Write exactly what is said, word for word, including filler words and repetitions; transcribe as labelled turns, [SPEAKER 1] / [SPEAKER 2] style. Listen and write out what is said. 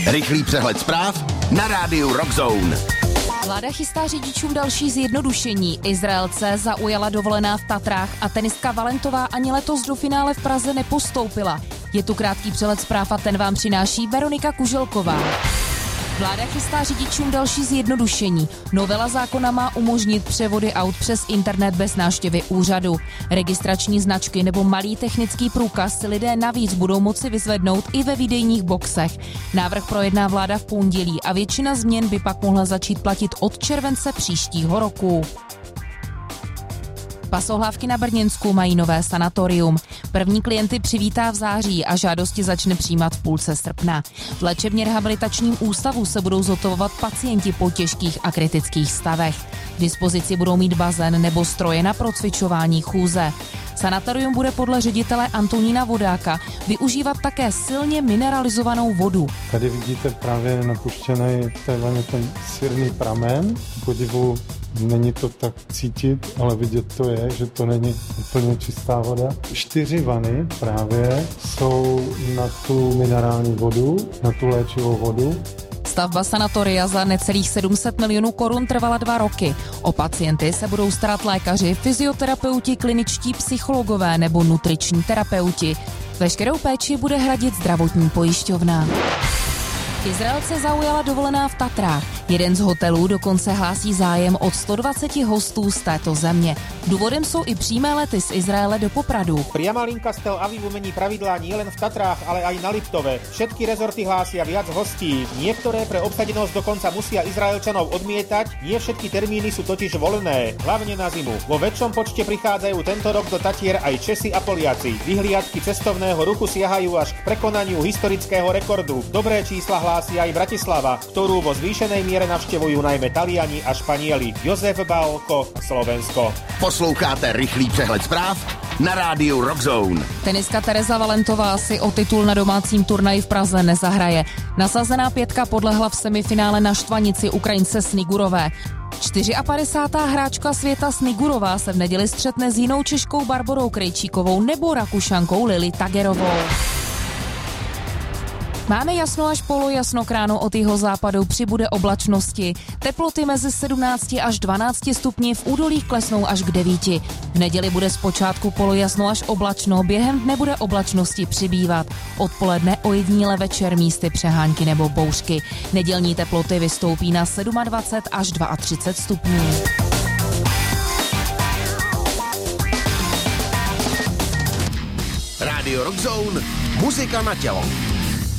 [SPEAKER 1] Rychlý přehled zpráv na rádiu Rockzone.
[SPEAKER 2] Vláda chystá řidičům další zjednodušení. Izraelce zaujala dovolená v Tatrách a tenistka Valentová ani letos do finále v Praze nepostoupila. Je tu krátký přehled zpráv a ten vám přináší Veronika Kuželková. Vláda chystá řidičům další zjednodušení. Novela zákona má umožnit převody aut přes internet bez návštěvy úřadu. Registrační značky nebo malý technický průkaz si lidé navíc budou moci vyzvednout i ve výdejních boxech. Návrh projedná vláda v pondělí a většina změn by pak mohla začít platit od července příštího roku. Pasohlávky na Brněnsku mají nové sanatorium. První klienty přivítá v září a žádosti začne přijímat v půlce srpna. V léčebně rehabilitačním ústavu se budou zotavovat pacienti po těžkých a kritických stavech. K dispozici budou mít bazén nebo stroje na procvičování chůze. Sanatorium bude podle ředitele Antonína Vodáka využívat také silně mineralizovanou vodu.
[SPEAKER 3] Tady vidíte právě napuštěný takzvaný ten sirný pramen. Podivu není to tak cítit, ale vidět to je, že to není úplně čistá voda. Čtyři vany právě jsou na tu minerální vodu, na tu léčivou vodu.
[SPEAKER 2] Stavba sanatoria za necelých sedm set milionů korun trvala dva roky. O pacienty se budou starat lékaři, fyzioterapeuti, kliničtí psychologové nebo nutriční terapeuti. Veškerou péči bude hradit zdravotní pojišťovna. Izraelce zaujala dovolená v Tatrách. Jeden z hotelů dokonce hlásí zájem od sto dvacet hostů z této země. Důvodem jsou i přímé lety z Izraele do Popradu.
[SPEAKER 4] Priama linka z Tel Avivu mení pravidlá nielen v Tatrách, ale aj na Liptove. Všetky rezorty hlásia viac hostí. Niektoré pre obsadenosť dokonca musia Izraelčanov odmietať, nie všetky termíny sú totiž voľné, hlavne na zimu. Vo väčšom počte prichádzajú tento rok do Tatier aj Česi a Poliaci. Vyhliadky cestovného ruchu siahajú až k prekonaniu historického rekordu. Dobré čísla hlási aj Bratislava, ktorú vo zvýšenej miere navštevujú najmä Taliani a Španieli. Jozef Bálko, Slovensko.
[SPEAKER 1] Posloucháte rychlý přehled zpráv na rádiu Rockzone.
[SPEAKER 2] Tenistka Tereza Valentová si o titul na domácím turnaji v Praze nezahraje. Nasazená pětka podlehla v semifinále na štvanici Ukrajince Snigurové. padesátá čtvrtá hráčka světa Snigurová se v neděli střetne s jinou Češkou Barborou Krejčíkovou nebo Rakušankou Lili Tagerovou. Máme jasno až polojasno, k ránu od jihozápadu přibude oblačnosti. Teploty mezi sedmnácti až dvanácti stupni, v údolích klesnou až k devíti. V neděli bude zpočátku polojasno až oblačno, během dne bude oblačnosti přibývat. Odpoledne ojediníle večer místy přehánky nebo bouřky. Nedělní teploty vystoupí na dvacet sedm až třicet dva stupňů.
[SPEAKER 1] Rádio Rockzone, muzika na tělo.